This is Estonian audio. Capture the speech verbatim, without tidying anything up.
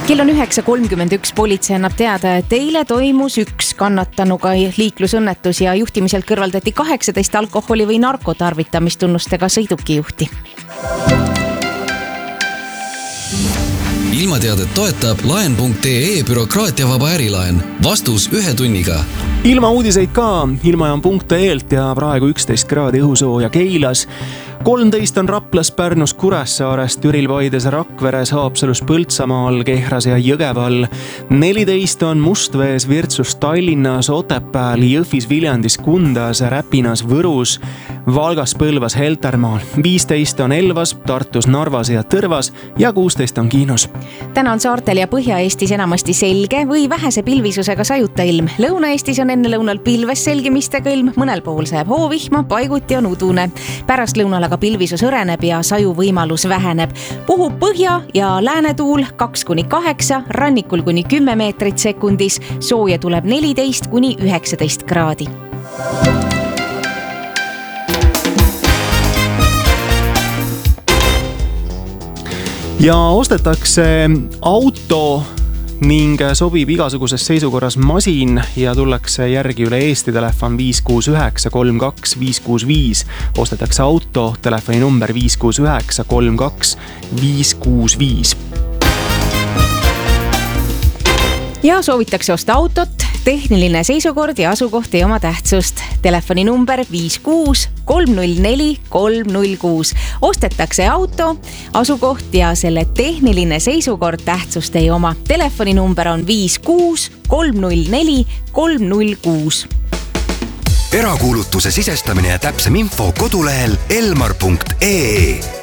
Kell on üheksa kolmkümmend üks, politsei annab teada, et eile toimus üks kannatanuga liiklusõnnetus ja juhtimiselt kõrvaldati kaheksateist alkoholi või narkotarvitamistunnustega sõidukijuhti. Ilmateadet toetab laen punkt ee bürokraatiavaba ärilaen. Vastus ühe tunniga. Ilma uudiseid ka ilmajaam punkt ee-lt ja praegu üksteist kraadi õhusooja Keilas. kolmteist on Raplas, Pärnus, Kuressaares, Türil, Paides, Rakveres, Haapsalus, Põltsamaal, Kehras ja Jõgeval. neliteist on Mustvees, Virtsus, Tallinnas, Otepääl, Jõhvis, Viljandis, Kundas, Räpinas, Võrus, Valgas, Põlvas, Heltermaal. viisteist on Elvas, Tartus, Narvas ja Tõrvas ja kuusteist on Kiinus. Täna on saartel ja Põhja-Eestis enamasti selge või vähese pilvisusega sajuta ilm. Lõuna-Eestis on enne lõunal pilves selgimistega ilm, mõnel pool sajab hoovihma, paiguti on udune. Pärast lõunal aga pilvisus õreneb ja saju võimalus väheneb. Puhub põhja ja läänetuul kaks kuni kaheksa, rannikul kuni kümme meetrit sekundis, sooja tuleb neliteist kuni üheksateist kraadi. Ja ostetakse auto ning sobib igasuguses seisukorras masin ja tullakse järgi üle Eesti. Telefon viis kuus üheksa kolm kaks viis kuus viis. Ostetakse auto, telefoni number viis kuus üheksa kolm kaks viis kuus viis. Ja soovitakse osta autot, tehniline seisukord ja asukoht ei oma tähtsust. Telefoni number viis kuus kolm null neli kolm null kuus. Ostetakse auto, asukoht ja selle tehniline seisukord tähtsust ei oma. Telefoni number on viis kuus kolm null neli kolm null kuus. Erakuulutuse sisestamine ja täpsem info kodulehel elmar punkt ee.